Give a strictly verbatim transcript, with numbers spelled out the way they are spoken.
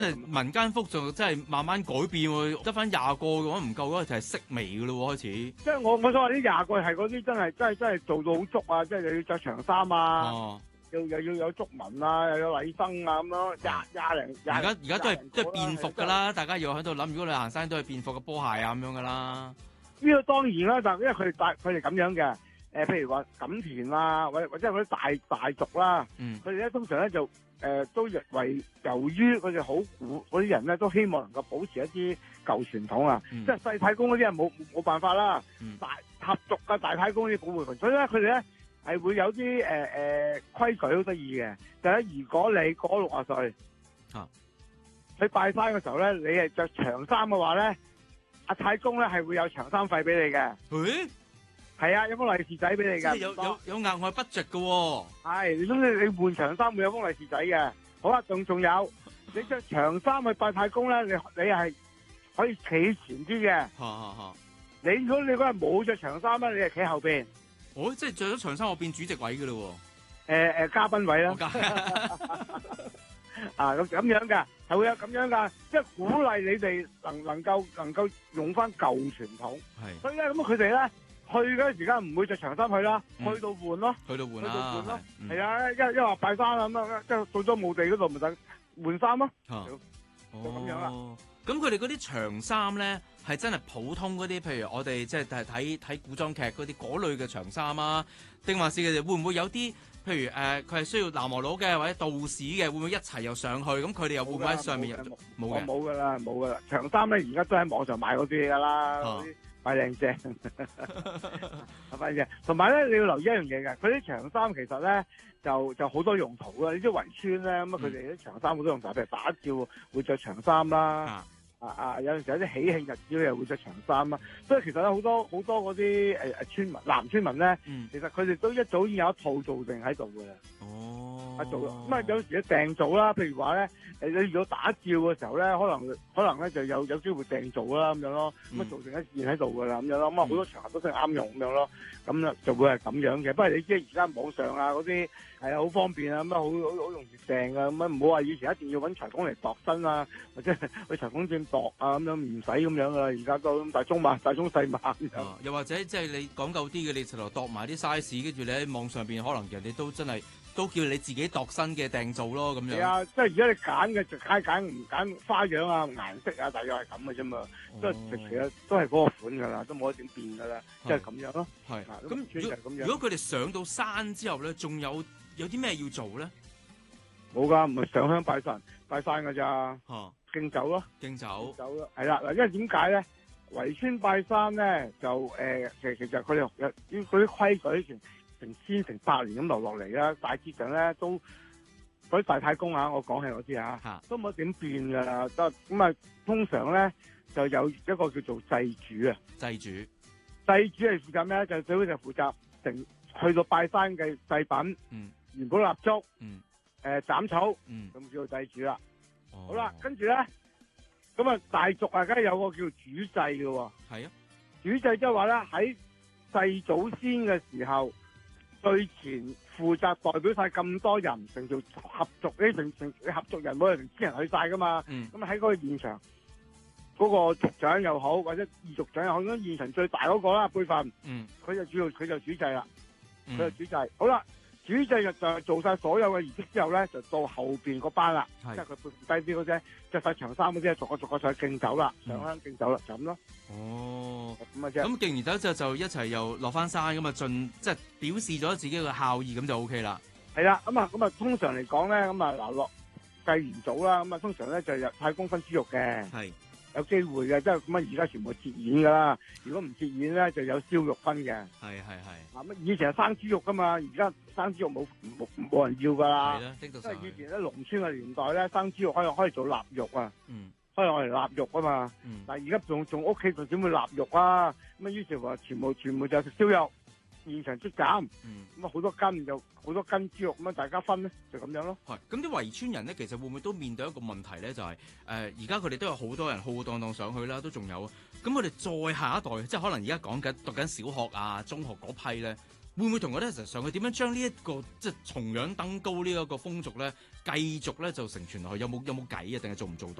即係民間福就真係慢慢改變喎，得翻廿個嘅話唔夠嗰個就係式微嘅咯喎，開始。 即係我我想話呢廿個係嗰啲真係真係真係做到好足啊！即係又要着長衫啊， 哦， 又又要有竹紋啊，又有禮生啊咁樣，廿廿零廿。 而家而家都係都係廿零個啦變服㗎啦，大家要喺度諗，如果你行山都係變服嘅波鞋啊咁樣㗎啦。 呢個當然啦，但因為佢哋大佢哋咁樣嘅，誒、呃、譬如話錦田啊，或者或者嗰啲大大族啦， 嗯， 佢哋咧通常咧就誒、呃、都認為，由於佢哋好古嗰啲人咧都希望能夠保持一啲舊傳統啊， 嗯即係細太公嗰啲人冇冇辦法啦， 嗯大合族啊大太公啲保護群，所以咧佢哋咧係會有啲誒誒規矩好得意嘅，就係、是、如果你過六十歲， 啊， 去拜山嘅時候咧，你係着長衫嘅話咧。阿太公咧係會有長衫費俾你嘅， 誒， 係啊，有封利是仔俾你嘅， 即係有有有額外 budget 嘅喎。 係，你總之你換長衫會有封利是仔嘅。好啦，仲仲有，你着長衫去拜太公咧，你你係可以企前啲嘅。 嚇嚇嚇！ 你如果你嗰日冇着長衫咧，你係企後邊。 哦，即係着咗長衫，我變主席位嘅咯喎。誒誒，嘉賓位啦。啊咁咁樣㗎，係會有咁樣㗎，即係鼓勵你哋能能夠能夠用翻舊傳統。 係。 所以咧，咁佢哋咧去嗰時間唔會着長衫去啦， 嗯、 去到換咯， 去到換去到換咯，係、 嗯、 啊，一一話拜山啊咁啊，即係到咗墓地嗰度咪得換衫咯。 哦， 就咁樣啦。 咁佢哋嗰啲長衫咧係真係普通嗰啲，譬如我哋即係睇睇古裝劇嗰啲嗰類嘅長衫啊，定還是佢哋會唔會有啲？譬如誒，佢、呃、係需要南無佬嘅或者道士嘅，會唔會一齊又上去？咁佢哋又會唔會喺上面入？冇嘅， 冇㗎啦，冇㗎啦。長衫咧，而家都喺網上買嗰啲㗎啦，嗰啲快靚正，快靚正。同埋咧，你要留意一樣嘢嘅，佢啲長衫其實咧就就好多用途㗎。你知圍村咧，咁啊佢哋啲長衫好多用途，譬如打醮會着長衫啦。啊啊啊！有陣時有啲喜慶日子咧，又會着長衫啦。所以其實咧，好多好多嗰啲誒誒村民、男村民咧，嗯、其實佢哋都一早已經有一套做定喺度㗎啦。哦，一做咁啊，有時咧訂做啦，譬如話咧，誒你如果打醮嘅時候咧，可能可能咧就有有機會訂做啦咁樣咯。咁啊做定一件喺度㗎啦咁樣咯。咁啊好多場合都真係啱用咁樣咯。咁啊就會係咁樣嘅。不過你知而家網上啊嗰啲係啊好方便啊，咁啊好好好容易訂啊。咁啊唔好話以前一定要揾裁縫嚟度身啊，或者去裁縫店度啊咁樣唔使咁樣噶啦，而家都大中碼、大中細碼咁樣。 又或者即係你講究啲嘅，你直頭度埋啲 size，跟住你喺網上邊可能人哋都真係都叫你自己度身嘅訂做咯咁樣。係啊，即係而家你揀嘅就睇揀唔揀花樣啊、顏色啊，大約係咁嘅啫嘛。都係其實都係嗰個款噶啦，都冇得點變噶啦，即係咁樣咯。 係咁，如果如果佢哋上到山之後咧，仲有有啲咩要做咧？ 冇噶，唔係上香拜神拜山噶咋。 嚇！ 敬酒咯， 敬酒， 酒咯，係啦嗱，因為點解咧？圍村拜山咧，就誒、呃，其實其實佢哋有啲嗰啲規矩，成成千成百年咁留落嚟啦。大致上咧都嗰啲大太公啊，我講起我知啊，都冇點變噶啦。得咁啊，通常咧就有一個叫做祭主啊， 祭主， 祭主係負責咩咧？就最好就負責成去到拜山嘅祭品，嗯，元寶蠟燭，嗯，誒斬草，嗯，咁叫做祭主啦。好啦，跟住咧，咁啊大族啊，梗係有個叫主祭嘅喎。係啊，主祭即係話咧喺祭祖先嘅時候，最前負責代表晒咁多人，成條合族呢，成成合族人，每人成千人去晒噶嘛。嗯。咁喺嗰個現場，嗰、嗰個族長又好，或者二族長又好，咁現場最大嗰個啦輩分。嗯。佢就主要佢就主祭啦。佢就主祭。嗯、好啦。主祭就就做晒所有嘅儀式之後咧，就到後邊嗰班啦，即係佢背低啲嗰隻着晒長衫嗰啲，逐個逐個上去敬酒啦，上香敬酒啦，就咁咯。哦，咁啊啫。咁敬完酒之後就一齊又落翻山咁啊，盡即係表示咗自己嘅孝義，咁就 O K 啦。 係啦，咁啊咁啊，通常嚟講咧，咁啊嗱落祭完祖啦，咁啊通常咧就有太公分豬肉嘅。係。有機會嘅，即係咁啊！而家全部切演噶啦，如果唔切演咧，就有燒肉分嘅。係係係。啊乜以前係生豬肉噶嘛，而家生豬肉冇冇冇人要噶啦。係啦，即係以前咧農村嘅年代咧，生豬肉可以可以做臘肉啊。嗯。可以攞嚟臘肉啊嘛。嗯。但係而家仲仲屋企仲點會臘肉啊？咁啊，於是話全部全部就係食燒肉。現場出斬，咁啊好多斤就好多斤豬肉咁樣大家分咧，就咁樣咯。 係，咁啲圍村人咧，其實會唔會都面對一個問題咧？就係、是、誒，而家佢哋都有好多人浩浩蕩蕩上去啦，都仲有。咁佢哋再下一代，即係可能而家講緊讀緊小學啊、中學嗰批咧， 會唔會同我哋一齊上去？點樣將呢一個即係重陽登高呢一個風俗咧，繼續咧就承傳落去？有冇有冇計啊？定係做唔做到？